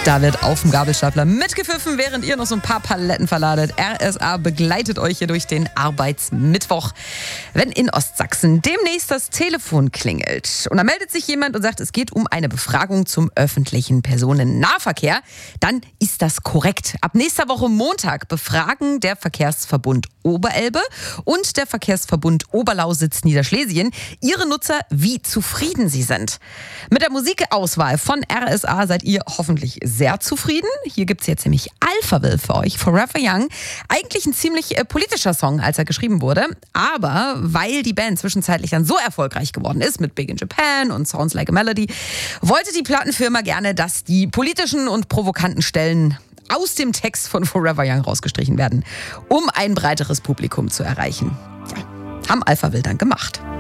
Da wird auf dem Gabelstapler mitgepfiffen, während ihr noch so ein paar Paletten verladet. RSA begleitet euch hier durch den Arbeitsmittwoch. Wenn in Ostsachsen demnächst das Telefon klingelt und da meldet sich jemand und sagt, es geht um eine Befragung zum öffentlichen Personennahverkehr, dann ist das korrekt. Ab nächster Woche Montag befragen der Verkehrsverbund Oberelbe und der Verkehrsverbund Oberlausitz-Niederschlesien ihre Nutzer, wie zufrieden sie sind. Mit der Musikauswahl von RSA seid ihr hoffentlich sehr zufrieden. Hier gibt es jetzt nämlich Alphaville für euch, Forever Young. Eigentlich ein ziemlich politischer Song, als er geschrieben wurde. Aber weil die Band zwischenzeitlich dann so erfolgreich geworden ist mit Big in Japan und Sounds Like a Melody, wollte die Plattenfirma gerne, dass die politischen und provokanten Stellen aus dem Text von Forever Young rausgestrichen werden, um ein breiteres Publikum zu erreichen. Ja, haben Alphaville dann gemacht.